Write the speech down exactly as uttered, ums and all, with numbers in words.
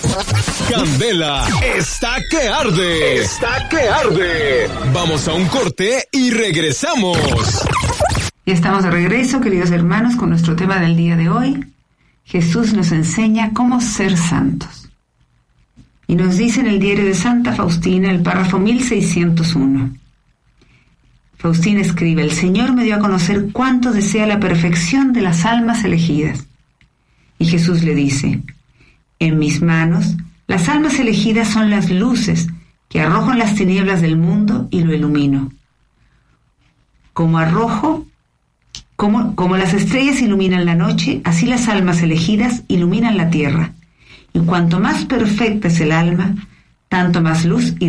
Candela está que arde. Está que arde. Vamos a un corte y regresamos. Ya estamos de regreso, queridos hermanos, con nuestro tema del día de hoy. Jesús nos enseña cómo ser santos. Y nos dice en el diario de Santa Faustina, el párrafo mil seiscientos uno. Faustina escribe: el Señor me dio a conocer cuánto desea la perfección de las almas elegidas. Y Jesús le dice: en mis manos, las almas elegidas son las luces que arrojan las tinieblas del mundo y lo ilumino. Como arrojo, como, como las estrellas iluminan la noche, así las almas elegidas iluminan la tierra. Y cuanto más perfecta es el alma, tanto más luz y